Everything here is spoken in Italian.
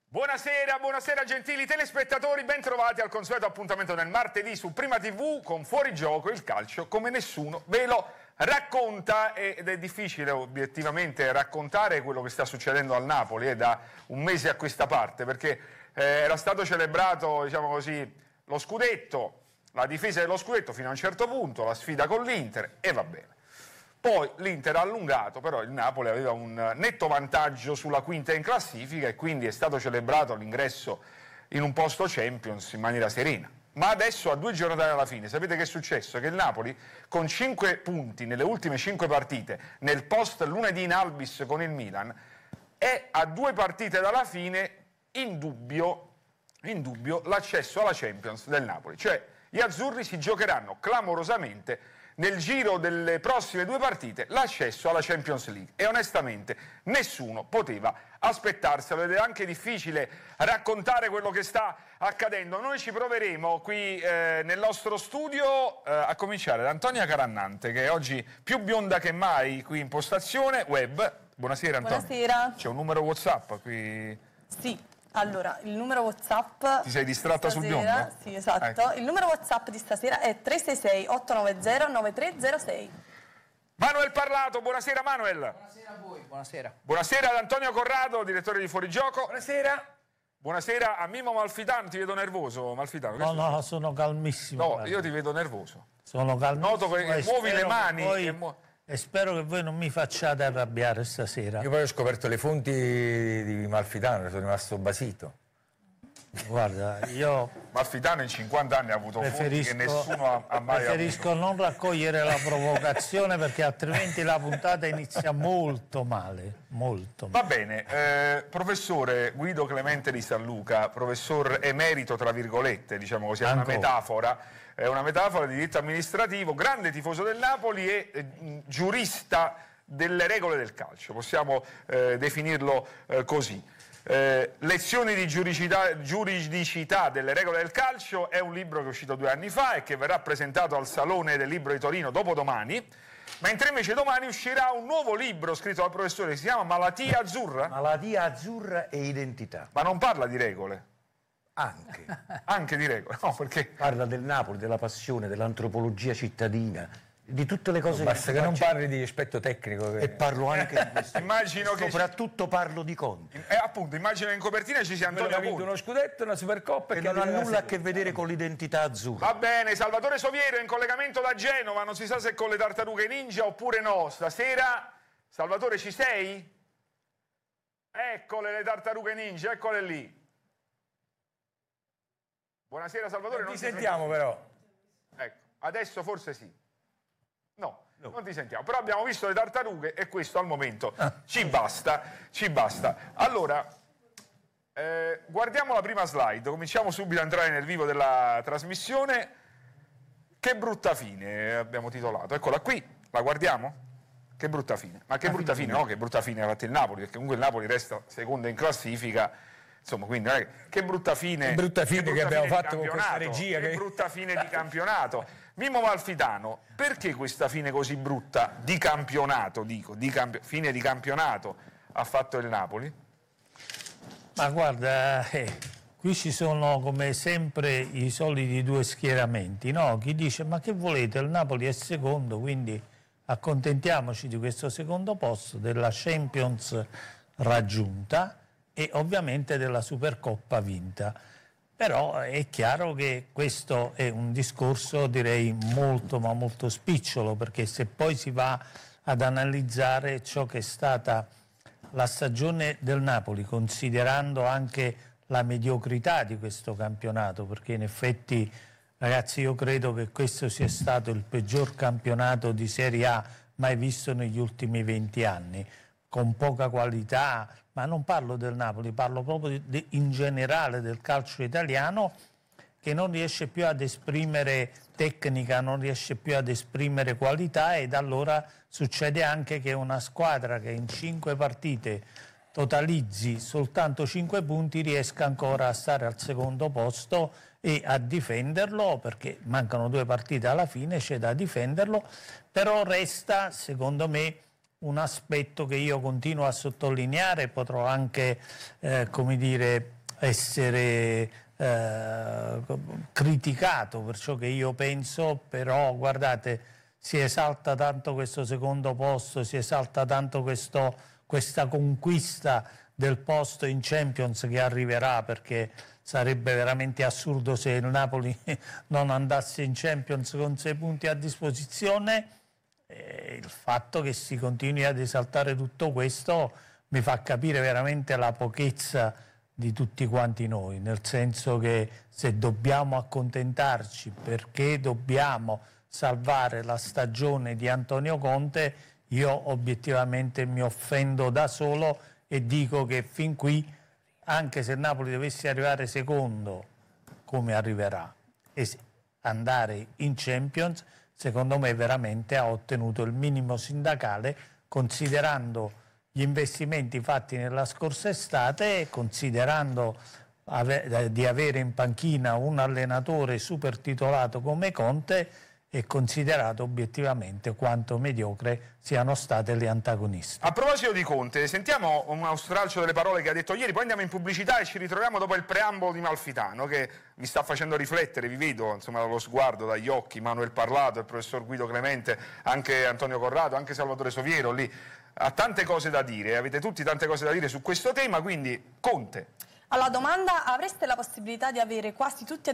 Buonasera, buonasera gentili telespettatori, ben trovati al consueto appuntamento del martedì su Prima TV con Fuorigioco, il calcio come nessuno ve lo racconta, ed è difficile obiettivamente raccontare quello che sta succedendo al Napoli da un mese a questa parte, perché era stato celebrato, diciamo così, lo scudetto, la difesa dello scudetto fino a un certo punto, la sfida con l'Inter e va bene. Poi l'Inter ha allungato, però il Napoli aveva un netto vantaggio sulla quinta in classifica e quindi è stato celebrato l'ingresso in un posto Champions in maniera serena. Ma adesso, a 2 giornate dalla fine, sapete che è successo? Che il Napoli, con 5 punti nelle ultime 5 partite, nel post lunedì in Albis con il Milan, è a 2 partite dalla fine in dubbio l'accesso alla Champions del Napoli. Cioè, gli azzurri si giocheranno clamorosamente nel giro delle prossime 2 partite l'accesso alla Champions League e onestamente nessuno poteva aspettarselo ed è anche difficile raccontare quello che sta accadendo. Noi ci proveremo qui nel nostro studio, a cominciare da Antonia Carannante, che è oggi più bionda che mai qui in postazione web. Buonasera Antonia. Buonasera. C'è un numero WhatsApp qui? Sì. Allora, il numero WhatsApp... Ti sei distratta sul biondo? Sì, esatto. Ecco. Il numero WhatsApp di stasera è 366-890-9306. Manuel Parlato, buonasera Manuel. Buonasera a voi. Buonasera. Buonasera ad Antonio Corrado, direttore di Fuorigioco. Buonasera. Buonasera a Mimmo Malfitano, ti vedo nervoso Malfitano. No, sono calmissimo. No, guarda. Io ti vedo nervoso. Sono calmissimo. Noto che muovi le mani. E spero che voi non mi facciate arrabbiare stasera. Io poi ho scoperto le fonti di Malfitano, sono rimasto basito. Guarda, io Malfitano in 50 anni ha avuto fonti che nessuno ha mai preferisco avuto. non raccogliere la provocazione perché altrimenti la puntata inizia molto male, molto male. Va bene, professore Guido Clemente di San Luca, professor emerito tra virgolette, diciamo così, è una metafora di diritto amministrativo, grande tifoso del Napoli e giurista delle regole del calcio, possiamo definirlo così. Lezioni di giuridicità delle regole del calcio è un libro che è uscito 2 anni fa e che verrà presentato al Salone del Libro di Torino dopodomani, mentre invece domani uscirà un nuovo libro scritto dal professore che si chiama Malattia Azzurra. Malattia azzurra e identità. Ma non parla di regole. Anche di regole, no, perché parla del Napoli, della passione, dell'antropologia cittadina, di tutte le cose basta che non parli di aspetto tecnico. E parlo anche di questo. Immagino che soprattutto parlo di conti. Appunto, immagino che in copertina ci sia Antonio Conte. Uno scudetto, una Supercoppa che non ha nulla a che vedere con l'identità azzurra. Va bene, Salvatore Soviero in collegamento da Genova, non si sa se con le tartarughe ninja oppure no. Stasera, Salvatore, ci sei? Eccole le tartarughe ninja, eccole lì. Buonasera Salvatore. Non ti sentiamo però. Ecco, adesso forse sì. No, non ti sentiamo. Però abbiamo visto le tartarughe e questo al momento ci basta. Allora, guardiamo la prima slide. Cominciamo subito a entrare nel vivo della trasmissione. Che brutta fine abbiamo titolato. Eccola qui, la guardiamo? Che brutta fine. Ma che brutta fine, no? Che brutta fine ha fatto il Napoli, perché comunque il Napoli resta secondo in classifica. Insomma, quindi che brutta fine che abbiamo fatto con questa regia. Che brutta fine di campionato. Mimmo Malfitano, perché questa fine così brutta di campionato, fine di campionato ha fatto il Napoli? Ma guarda, qui ci sono come sempre i soliti 2 schieramenti, no? Chi dice ma che volete, il Napoli è secondo, quindi accontentiamoci di questo secondo posto, della Champions raggiunta e ovviamente della Supercoppa vinta. Però è chiaro che questo è un discorso, direi, molto ma molto spicciolo, perché se poi si va ad analizzare ciò che è stata la stagione del Napoli, considerando anche la mediocrità di questo campionato, perché in effetti, ragazzi, io credo che questo sia stato il peggior campionato di Serie A mai visto negli ultimi 20 anni, con poca qualità, ma non parlo del Napoli, parlo proprio in generale del calcio italiano, che non riesce più ad esprimere tecnica, non riesce più ad esprimere qualità, ed allora succede anche che una squadra che in 5 partite totalizzi soltanto 5 punti riesca ancora a stare al secondo posto e a difenderlo, perché mancano 2 partite alla fine, c'è da difenderlo, però resta secondo me un aspetto che io continuo a sottolineare, potrò anche come dire essere criticato per ciò che io penso, però guardate, si esalta tanto questo secondo posto, si esalta tanto questa conquista del posto in Champions che arriverà, perché sarebbe veramente assurdo se il Napoli non andasse in Champions con 6 punti a disposizione. Il fatto che si continui ad esaltare tutto questo mi fa capire veramente la pochezza di tutti quanti noi, nel senso che se dobbiamo accontentarci perché dobbiamo salvare la stagione di Antonio Conte, io obiettivamente mi offendo da solo e dico che fin qui, anche se Napoli dovesse arrivare secondo, come arriverà, e andare in Champions, secondo me veramente ha ottenuto il minimo sindacale, considerando gli investimenti fatti nella scorsa estate e considerando di avere in panchina un allenatore super titolato come Conte e considerato obiettivamente quanto mediocre siano state le antagoniste. A proposito di Conte, sentiamo uno stralcio delle parole che ha detto ieri, poi andiamo in pubblicità e ci ritroviamo dopo il preambolo di Malfitano, che vi sta facendo riflettere, vi vedo insomma dallo sguardo, dagli occhi, Manuel Parlato, il professor Guido Clemente, anche Antonio Corrado, anche Salvatore Soviero lì. Ha tante cose da dire, avete tutti tante cose da dire su questo tema, quindi Conte. Alla domanda: avreste la possibilità di avere quasi tutti